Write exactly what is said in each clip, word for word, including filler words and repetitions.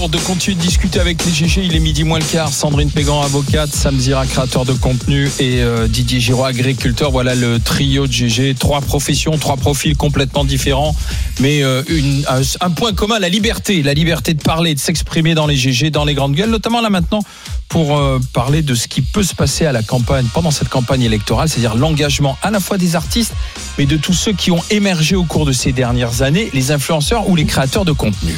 De continuer de discuter avec les G G, il est midi moins le quart. Sandrine Pégan, avocate, Sam Zira, créateur de contenu, et euh, Didier Giraud, agriculteur. Voilà le trio de G G. Trois professions, trois profils complètement différents, mais euh, une, un, un point commun, la liberté, la liberté de parler, de s'exprimer dans les G G, dans les grandes gueules, notamment là maintenant pour euh, parler de ce qui peut se passer à la campagne, pendant cette campagne électorale, c'est-à-dire l'engagement à la fois des artistes, mais de tous ceux qui ont émergé au cours de ces dernières années, les influenceurs ou les créateurs de contenu.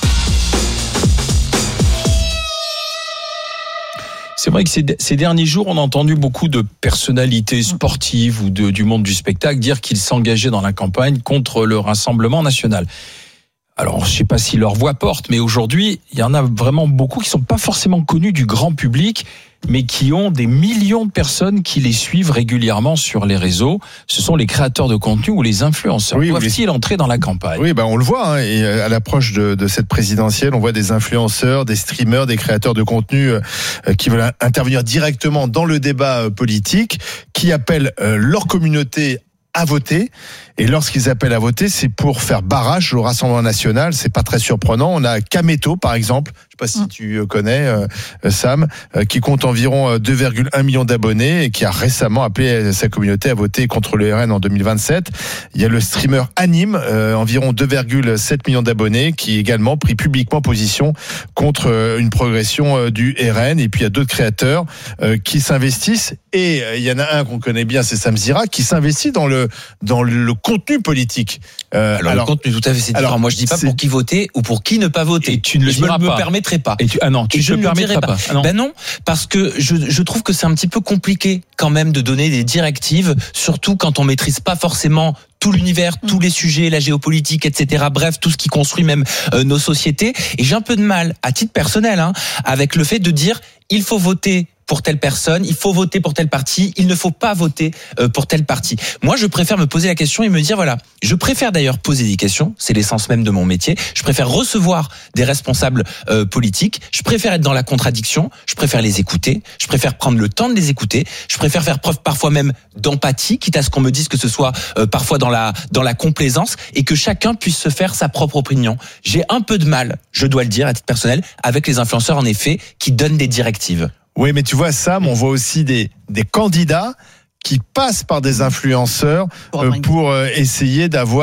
C'est vrai que ces, ces derniers jours, on a entendu beaucoup de personnalités sportives ou de, du monde du spectacle dire qu'ils s'engageaient dans la campagne contre le Rassemblement national. Alors, je ne sais pas si leur voix porte, mais aujourd'hui, il y en a vraiment beaucoup qui ne sont pas forcément connus du grand public, mais qui ont des millions de personnes qui les suivent régulièrement sur les réseaux. Ce sont les créateurs de contenu ou les influenceurs. Oui, doivent-ils les... entrer dans la campagne ? Oui, ben on le voit. Hein, et à l'approche de, de cette présidentielle, on voit des influenceurs, des streamers, des créateurs de contenu euh, qui veulent intervenir directement dans le débat politique, qui appellent euh, leur communauté à voter. Et lorsqu'ils appellent à voter, c'est pour faire barrage au Rassemblement national. C'est pas très surprenant. On a Kameto, par exemple. Je sais pas si tu connais, euh, Sam, euh, qui compte environ deux virgule un millions d'abonnés et qui a récemment appelé sa communauté à voter contre le R N en deux mille vingt-sept. Il y a le streamer Anime, euh, environ deux virgule sept millions d'abonnés, qui également pris publiquement position contre euh, une progression euh, du R N. Et puis il y a d'autres créateurs euh, qui s'investissent. Et euh, il y en a un qu'on connaît bien, c'est Sam Zira, qui s'investit dans le dans le contenu politique. Euh, alors, alors le contenu, tout à fait, c'est différent. Alors, moi, je dis pas pour qui voter ou pour qui ne pas voter. Et tu ne le je diras me pas. permettrai pas. Et tu, ah non, tu ne le permettrais pas. pas. Ah non. Ben non, parce que je, je trouve que c'est un petit peu compliqué quand même de donner des directives, surtout quand on maîtrise pas forcément tout l'univers, tous les sujets, la géopolitique, et cetera. Bref, tout ce qui construit même euh, nos sociétés. Et j'ai un peu de mal, à titre personnel, hein, avec le fait de dire il faut voter pour telle personne, il faut voter pour tel parti, il ne faut pas voter euh, pour tel parti. Moi, je préfère me poser la question et me dire, voilà, je préfère d'ailleurs poser des questions, c'est l'essence même de mon métier, je préfère recevoir des responsables euh, politiques, je préfère être dans la contradiction, je préfère les écouter, je préfère prendre le temps de les écouter, je préfère faire preuve parfois même d'empathie, quitte à ce qu'on me dise que ce soit euh, parfois dans la, dans la complaisance, et que chacun puisse se faire sa propre opinion. J'ai un peu de mal, je dois le dire à titre personnel, avec les influenceurs en effet, qui donnent des directives. Oui, mais tu vois, Sam, on voit aussi des, des candidats qui passent par des influenceurs pour, euh, pour euh, essayer d'avoir